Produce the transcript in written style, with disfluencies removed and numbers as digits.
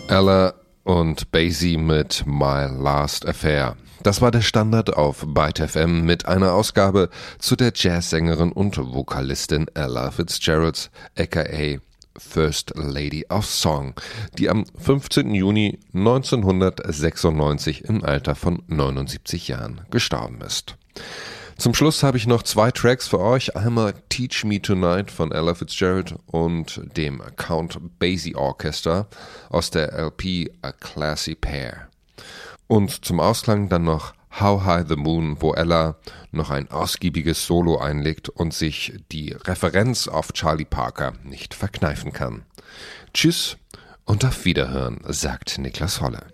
Ella und Basie mit My Last Affair. Das war der Standard auf Byte FM mit einer Ausgabe zu der Jazzsängerin und Vokalistin Ella Fitzgerald, aka First Lady of Song, die am 15. Juni 1996 im Alter von 79 Jahren gestorben ist. Zum Schluss habe ich noch 2 Tracks für euch. Einmal Teach Me Tonight von Ella Fitzgerald und dem Count Basie Orchestra aus der LP A Classy Pair. Und zum Ausklang dann noch How High the Moon, wo Ella noch ein ausgiebiges Solo einlegt und sich die Referenz auf Charlie Parker nicht verkneifen kann. Tschüss und auf Wiederhören, sagt Niklas Holle.